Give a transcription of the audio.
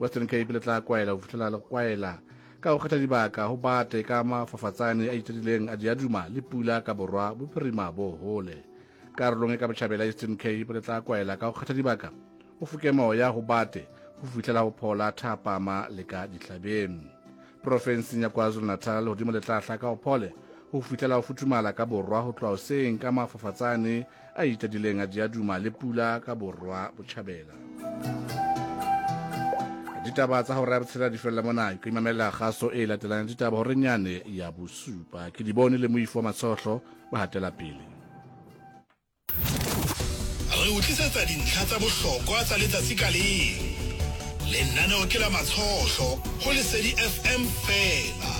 Western Cape le tla kwaela ho fihlela le kwaela ka ho kgetha dibaka ho bate ka mafafatsane a itadileng a diaduma le pula ka borwa bophirima bo hole. Karolong e ka botjhabela Eastern Cape le tla kwaela ka ho kgetha dibaka ho fuke moya ho bate ho fihlela ho phola thapama le ka dihlabeng. Province ya KwaZulu-Natal hodimo le tla hlaka ho phole ho fihlela ho futhumala ka borwa ho tloha hoseng ka mafafatsane a itadileng a diaduma le pula ka borwa botjhabela. Ditaba tsa hore tshela di fella mona ke imamela kgaso e latelang ditaba hore nyane ya bosupa ke di bone le moifo matsohlo ba hatela pele. Re utlisetsa dintlha tsa bohlokwa tsa letsatsi ka leng. Lenaneo ke la matshohlo ho Lesedi FM fela.